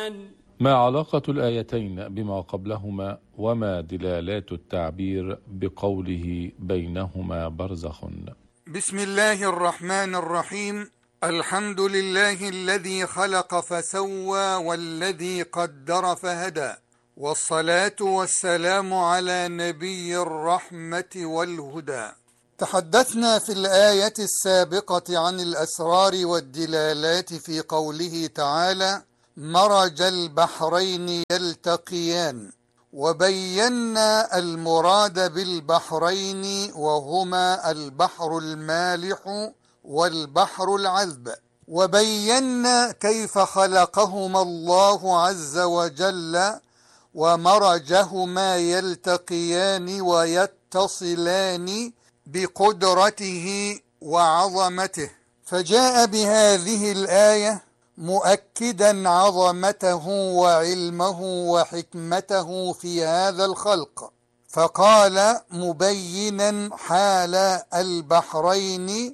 الرحمن. ما علاقة الآيتين بما قبلهما وما دلالات التعبير بقوله بينهما برزخ؟ بسم الله الرحمن الرحيم. الحمد لله الذي خلق فسوى والذي قدر فهدى، والصلاة والسلام على نبي الرحمة والهدى. تحدثنا في الآية السابقة عن الأسرار والدلالات في قوله تعالى مرج البحرين يلتقيان، وبينا المراد بالبحرين وهما البحر المالح والبحر العذب، وبينا كيف خلقهما الله عز وجل ومرجهما يلتقيان ويتصلان بقدرته وعظمته، فجاء بهذه الآية مؤكدا عظمته وعلمه وحكمته في هذا الخلق، فقال مبينا حال البحرين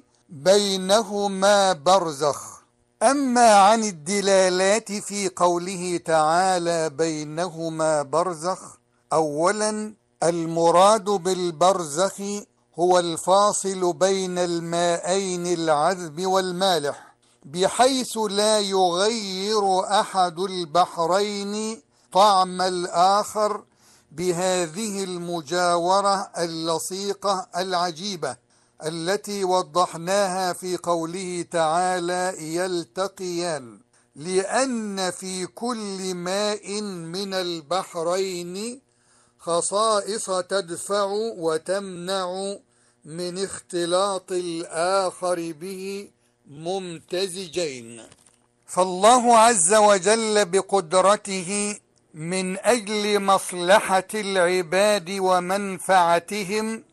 بينهما برزخ. أما عن الدلالات في قوله تعالى بينهما برزخ، أولا المراد بالبرزخ هو الفاصل بين الماءين العذب والمالح، بحيث لا يغير أحد البحرين طعم الآخر بهذه المجاورة اللصيقة العجيبة التي وضحناها في قوله تعالى يلتقيان، لأن في كل ماء من البحرين خصائص تدفع وتمنع من اختلاط الآخر به ممتزجين. فالله عز وجل بقدرته من أجل مصلحة العباد ومنفعتهم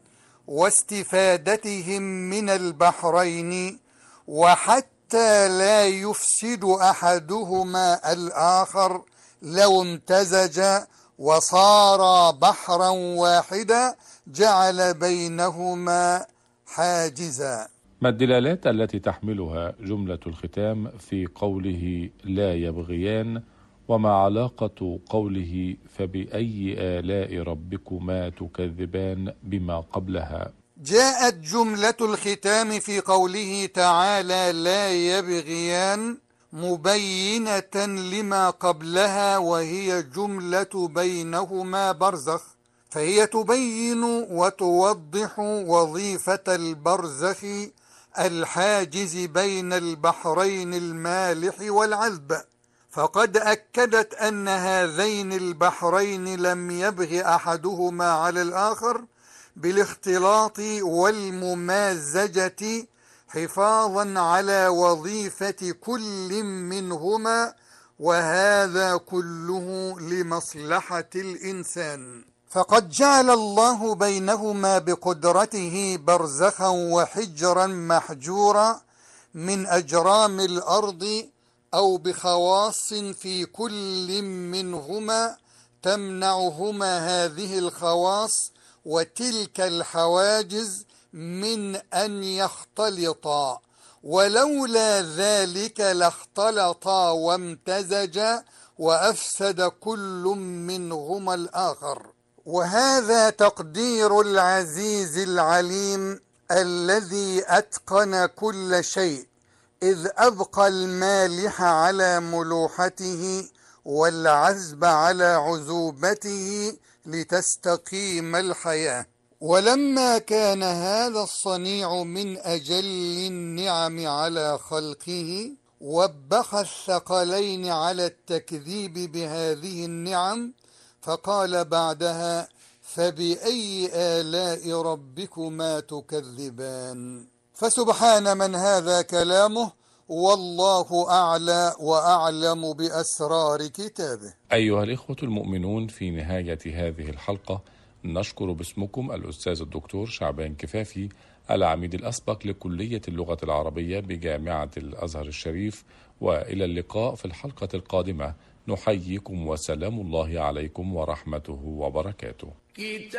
واستفادتهم من البحرين، وحتى لا يفسد أحدهما الآخر لو امتزج وصار بحرا واحدا، جعل بينهما حاجزا. ما الدلالات التي تحملها جملة الختام في قوله لا يبغيان، وما علاقة قوله فبأي آلاء ربكما تكذبان بما قبلها؟ جاءت جملة الختام في قوله تعالى لا يبغيان مبينة لما قبلها، وهي جملة بينهما برزخ، فهي تبين وتوضح وظيفة البرزخ الحاجز بين البحرين المالح والعذب، فقد أكدت أن هذين البحرين لم يبغ أحدهما على الآخر بالاختلاط والممازجة حفاظا على وظيفة كل منهما، وهذا كله لمصلحة الإنسان. فقد جعل الله بينهما بقدرته برزخا وحجرا محجورا من أجرام الأرض أو بخواص في كل منهما تمنعهما هذه الخواص وتلك الحواجز من أن يختلطا، ولولا ذلك لاختلطا وامتزجا وأفسد كل منهما الآخر. وهذا تقدير العزيز العليم الذي أتقن كل شيء، إذ أبقى المالح على ملوحته والعذب على عذوبته لتستقيم الحياة. ولما كان هذا الصنيع من أجل النعم على خلقه، وبخ الثقلين على التكذيب بهذه النعم، فقال بعدها فبأي آلاء ربكما تكذبان. فسبحان من هذا كلامه، والله أعلى وأعلم بأسرار كتابه. أيها الإخوة المؤمنون، في نهاية هذه الحلقة نشكر باسمكم الأستاذ الدكتور شعبان كفافي، العميد الأسبق لكلية اللغة العربية بجامعة الأزهر الشريف، وإلى اللقاء في الحلقة القادمة. نحييكم وسلام الله عليكم ورحمته وبركاته.